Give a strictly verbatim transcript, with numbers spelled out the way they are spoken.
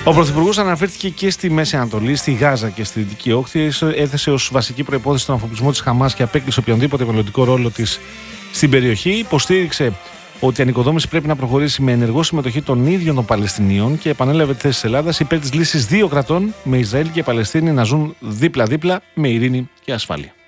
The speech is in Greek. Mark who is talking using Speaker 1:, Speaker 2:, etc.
Speaker 1: Ο Πρωθυπουργός αναφέρθηκε και στη Μέση Ανατολή, στη Γάζα και στη Δυτική Όχθη. Έθεσε ως βασική προϋπόθεση τον αφοπλισμό της Χαμάς και απέκλεισε οποιονδήποτε μελλοντικό ρόλο της στην περιοχή. Υποστήριξε ότι η ανοικοδόμηση πρέπει να προχωρήσει με ενεργό συμμετοχή των ίδιων των Παλαιστινίων και επανέλαβε τη θέση της Ελλάδας υπέρ της λύσης δύο κρατών με Ισραήλ και Παλαιστίνη να ζουν δίπλα-δίπλα με ειρήνη και ασφάλεια.